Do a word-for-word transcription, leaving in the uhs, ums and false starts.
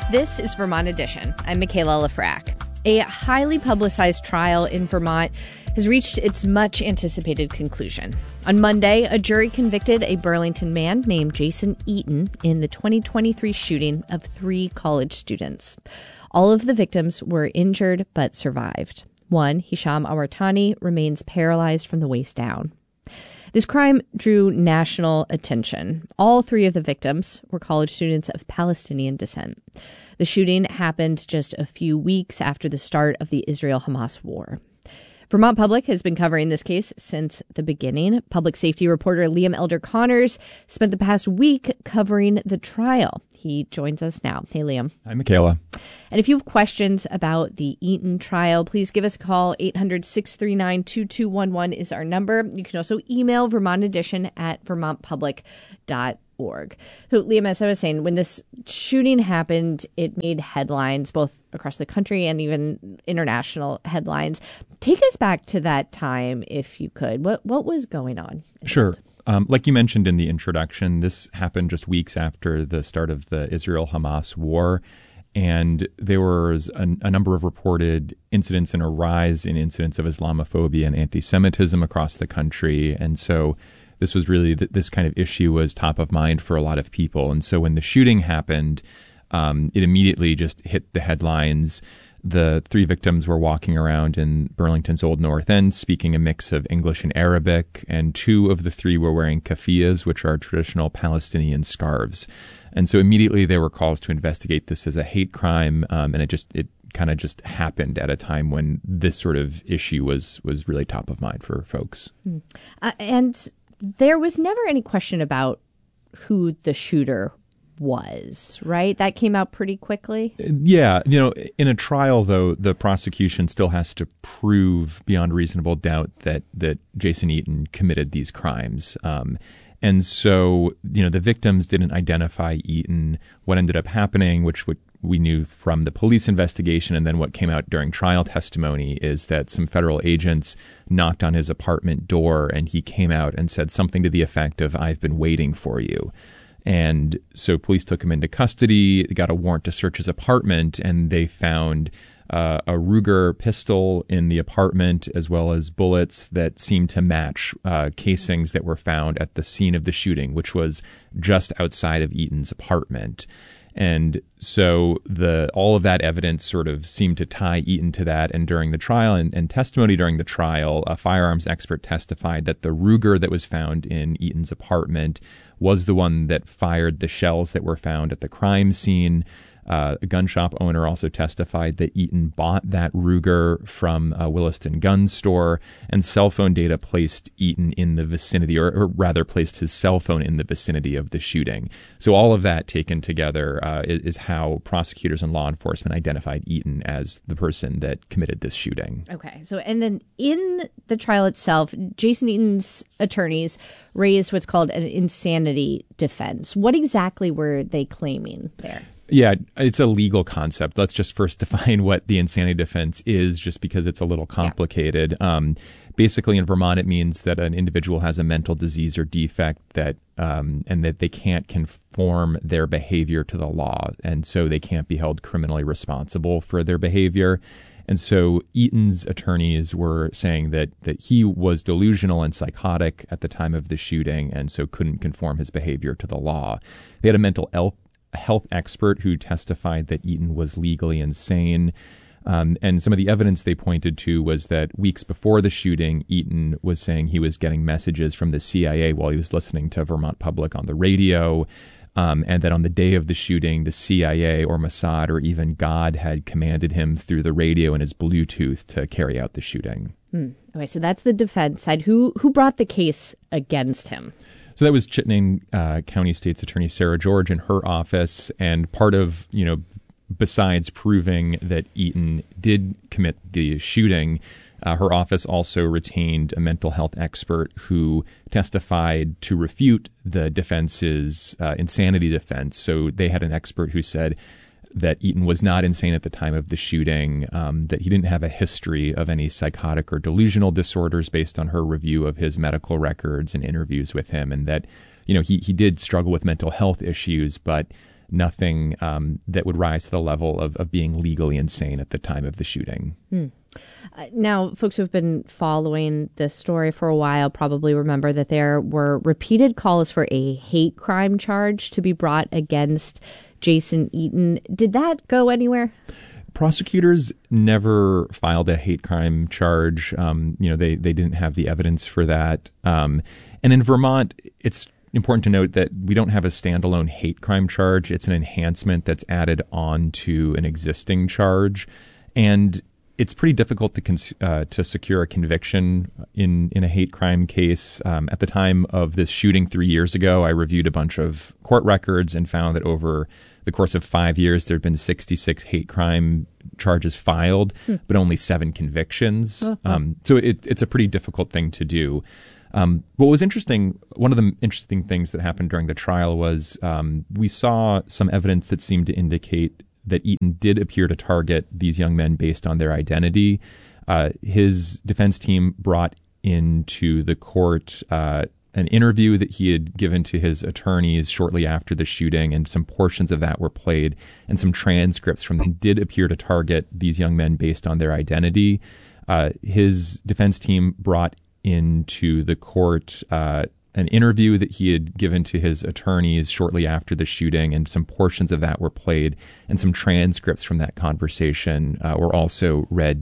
This is Vermont Edition. I'm Michaela Lafrac. A highly publicized trial in Vermont has reached its much-anticipated conclusion. On Monday, a jury convicted a Burlington man named Jason Eaton in the twenty twenty-three shooting of three college students. All of the victims were injured but survived. One, Hisham Awartani, remains paralyzed from the waist down. This crime drew national attention. All three of the victims were college students of Palestinian descent. The shooting happened just a few weeks after the start of the Israel-Hamas war. Vermont Public has been covering this case since the beginning. Public safety reporter Liam Elder Connors spent the past week covering the trial. He joins us now. Hey, Liam. Hi, Michaela. And if you have questions about the Eaton trial, please give us a call. eight hundred, six three nine, two two one one is our number. You can also email Vermont Edition at vermont public dot org. So, Liam, as I was saying, when this shooting happened, it made headlines both across the country and even international headlines. Take us back to that time, if you could. What what was going on? Sure. Um, like you mentioned in the introduction, this happened just weeks after the start of the Israel-Hamas war. And there was a, a number of reported incidents and a rise in incidents of Islamophobia and anti-Semitism across the country. And so this was really, this kind of issue was top of mind for a lot of people. And so when the shooting happened, um, it immediately just hit the headlines. The three victims were walking around in Burlington's Old North End, speaking a mix of English and Arabic, and two of the three were wearing keffiyehs, which are traditional Palestinian scarves. And so immediately there were calls to investigate this as a hate crime, um, and it just it kind of just happened at a time when this sort of issue was was really top of mind for folks. Mm. Uh, and there was never any question about who the shooter was, right? That came out pretty quickly. Yeah. You know, in a trial, though, the prosecution still has to prove beyond reasonable doubt that that Jason Eaton committed these crimes. Um, and so, you know, the victims didn't identify Eaton. What ended up happening, which would, we knew from the police investigation and then what came out during trial testimony, is that some federal agents knocked on his apartment door and he came out and said something to the effect of, "I've been waiting for you." And so police took him into custody, got a warrant to search his apartment, and they found uh, a Ruger pistol in the apartment, as well as bullets that seemed to match uh, casings that were found at the scene of the shooting, which was just outside of Eaton's apartment. And so the all of that evidence sort of seemed to tie Eaton to that. And during the trial and, and testimony during the trial, a firearms expert testified that the Ruger that was found in Eaton's apartment was the one that fired the shells that were found at the crime scene. Uh, a gun shop owner also testified that Eaton bought that Ruger from a Williston gun store, and cell phone data placed Eaton in the vicinity, or, or rather placed his cell phone in the vicinity of the shooting. So all of that taken together uh, is, is how prosecutors and law enforcement identified Eaton as the person that committed this shooting. Okay. So, and then in the trial itself, Jason Eaton's attorneys raised what's called an insanity defense. What exactly were they claiming there? Yeah, it's a legal concept. Let's just first define what the insanity defense is, just because it's a little complicated. Yeah. Um, basically, in Vermont, it means that an individual has a mental disease or defect that, um, and that they can't conform their behavior to the law, and so they can't be held criminally responsible for their behavior. And so Eaton's attorneys were saying that that he was delusional and psychotic at the time of the shooting, and so couldn't conform his behavior to the law. They had a mental health a health expert who testified that Eaton was legally insane. Um, and some of the evidence they pointed to was that weeks before the shooting, Eaton was saying he was getting messages from the C I A while he was listening to Vermont Public on the radio. Um, and that on the day of the shooting, the C I A or Mossad or even God had commanded him through the radio and his Bluetooth to carry out the shooting. Hmm. Okay, so that's the defense side. Who who brought the case against him? So that was Chittenden uh, County State's Attorney Sarah George in her office. And part of, you know, besides proving that Eaton did commit the shooting, uh, her office also retained a mental health expert who testified to refute the defense's uh, insanity defense. So they had an expert who said that Eaton was not insane at the time of the shooting, um, that he didn't have a history of any psychotic or delusional disorders based on her review of his medical records and interviews with him, and that, you know, he, he did struggle with mental health issues, but nothing um, that would rise to the level of, of being legally insane at the time of the shooting. Hmm. Uh, now, folks who have been following this story for a while probably remember that there were repeated calls for a hate crime charge to be brought against Jason Eaton. Did that go anywhere? Prosecutors never filed a hate crime charge. Um, you know, they, they didn't have the evidence for that. Um, and in Vermont, it's important to note that we don't have a standalone hate crime charge. It's an enhancement that's added on to an existing charge. And it's pretty difficult to cons- uh, to secure a conviction in, in a hate crime case. Um, at the time of this shooting three years ago, I reviewed a bunch of court records and found that over the course of five years, there have been sixty-six hate crime charges filed, hmm. but only seven convictions. Uh-huh. Um, so it, it's a pretty difficult thing to do. Um, what was interesting, one of the interesting things that happened during the trial was um, we saw some evidence that seemed to indicate that Eaton did appear to target these young men based on their identity. Uh, his defense team brought into the court uh, an interview that he had given to his attorneys shortly after the shooting, and some portions of that were played, and some transcripts from them did appear to target these young men based on their identity. Uh, his defense team brought into the court uh, an interview that he had given to his attorneys shortly after the shooting, and some portions of that were played, and some transcripts from that conversation uh, were also read